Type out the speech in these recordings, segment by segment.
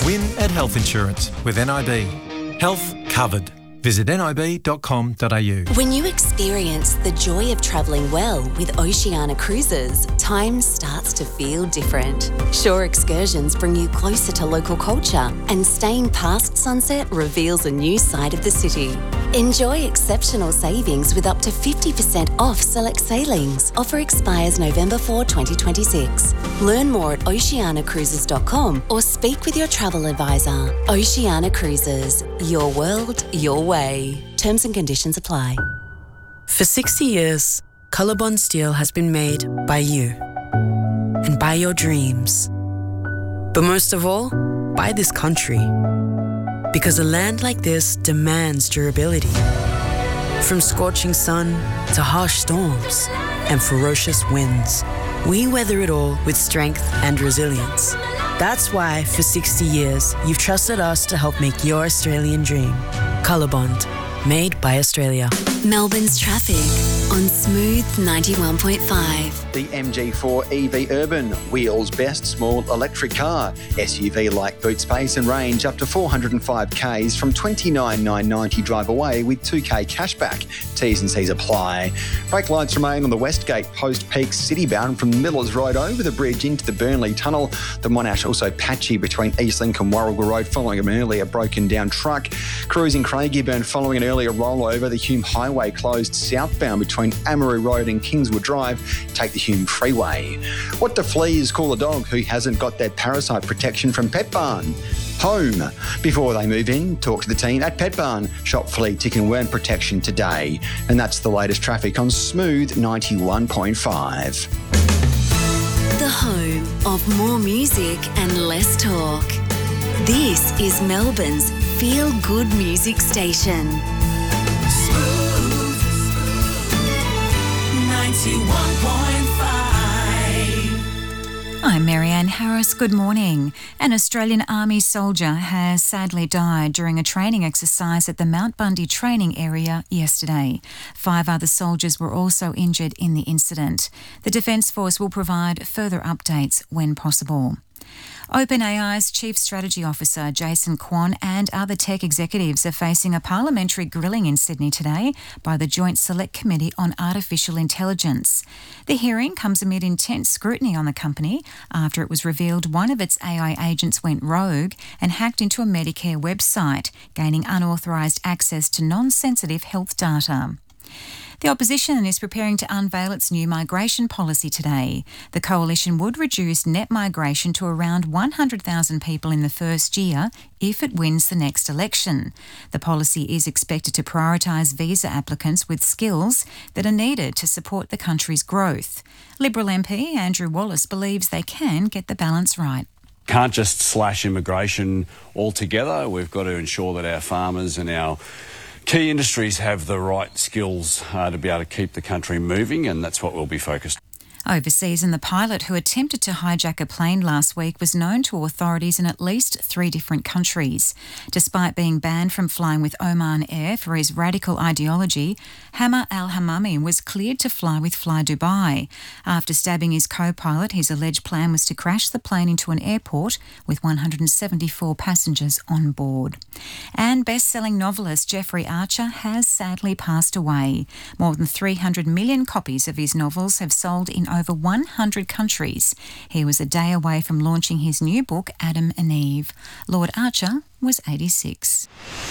Win at Health Insurance with NIB. Health covered. Visit nib.com.au. When you experience the joy of travelling well with Oceania Cruises, time starts to feel different. Shore excursions bring you closer to local culture, and staying past sunset reveals a new side of the city. Enjoy exceptional savings with up to 50% off select sailings. Offer expires November 4, 2026. Learn more at oceaniacruises.com or speak with your travel advisor. Oceania Cruises, your world, your way. Terms and conditions apply. For 60 years, Colorbond Steel has been made by you and by your dreams. But most of all, by this country. Because a land like this demands durability. From scorching sun to harsh storms and ferocious winds, we weather it all with strength and resilience. That's why, for 60 years, you've trusted us to help make your Australian dream. Colorbond, made by Australia. Melbourne's traffic on Smooth 91.5. The MG4 EV Urban, Wheels' best small electric car. SUV-like boot space and range up to 405 Ks from $29,990 drive away with 2K cashback. T's and C's apply. Brake lights remain on the Westgate post-peak citybound from Millers Road over the bridge into the Burnley Tunnel. The Monash also patchy between Eastlink and Warragul Road following an earlier broken down truck. Cruising Craigieburn following an earlier rollover. The Hume Highway closed southbound between Amaroo Road and Kingswood Drive. Take the Hume Freeway. What do fleas call a dog who hasn't got their parasite protection from Pet Barn? Home. Before they move in, talk to the team at Pet Barn. Shop flea, tick and worm protection today. And that's the latest traffic on Smooth 91.5. The home of more music and less talk. This is Melbourne's feel-good music station. Smooth 91.5. I'm Marianne Harris. Good morning. An Australian Army soldier has sadly died during a training exercise at the Mount Bundy training area yesterday. 5 other soldiers were also injured in the incident. The Defence Force will provide further updates when possible. OpenAI's Chief Strategy Officer Jason Kwon and other tech executives are facing a parliamentary grilling in Sydney today by the Joint Select Committee on Artificial Intelligence. The hearing comes amid intense scrutiny on the company after it was revealed one of its AI agents went rogue and hacked into a Medicare website, gaining unauthorised access to non-sensitive health data. The opposition is preparing to unveil its new migration policy today. The coalition would reduce net migration to around 100,000 people in the first year if it wins the next election. The policy is expected to prioritise visa applicants with skills that are needed to support the country's growth. Liberal MP Andrew Wallace believes they can get the balance right. Can't just slash immigration altogether. We've got to ensure that our farmers and our key industries have the right skills to be able to keep the country moving, and that's what we'll be focused on. Overseas, and the pilot who attempted to hijack a plane last week was known to authorities in at least 3 different countries. Despite being banned from flying with Oman Air for his radical ideology, Hamma al-Hamami was cleared to fly with Fly Dubai. After stabbing his co-pilot, his alleged plan was to crash the plane into an airport with 174 passengers on board. And best-selling novelist Jeffrey Archer has sadly passed away. More than 300 million copies of his novels have sold in over 100 countries. He was a day away from launching his new book, Adam and Eve. Lord Archer was 86.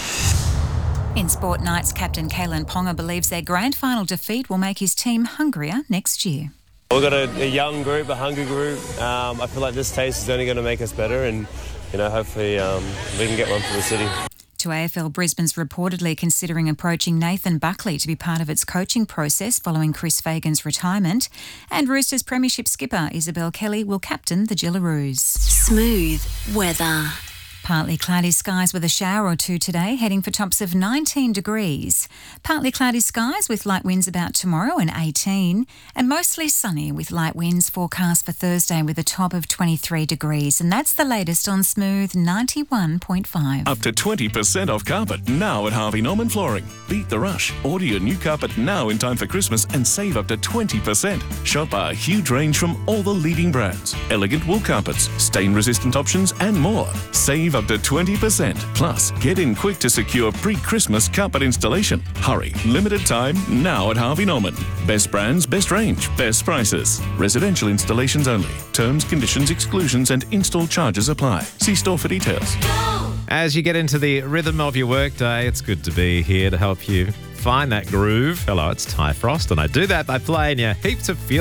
In Sport Nights, captain Kalen Ponga believes their grand final defeat will make his team hungrier next year. We've got a young group, a hungry group. I feel like this taste is only going to make us better, and hopefully we can get one for the city. To AFL, Brisbane's reportedly considering approaching Nathan Buckley to be part of its coaching process following Chris Fagan's retirement. And Roosters premiership skipper Isabel Kelly will captain the Gillaroos. Smooth weather. Partly cloudy skies with a shower or two today, heading for tops of 19 degrees. Partly cloudy skies with light winds about tomorrow and 18. And mostly sunny with light winds forecast for Thursday with a top of 23 degrees. And that's the latest on Smooth 91.5. Up to 20% off carpet now at Harvey Norman Flooring. Beat the rush. Order your new carpet now in time for Christmas and save up to 20%. Shop our huge range from all the leading brands. Elegant wool carpets, stain-resistant options and more. Save save up to 20%. Plus, get in quick to secure pre-Christmas carpet installation. Hurry, limited time, now at Harvey Norman. Best brands, best range, best prices. Residential installations only. Terms, conditions, exclusions and install charges apply. See store for details. As you get into the rhythm of your workday, it's good to be here to help you find that groove. Hello, it's Ty Frost, and I do that by playing you heaps of feel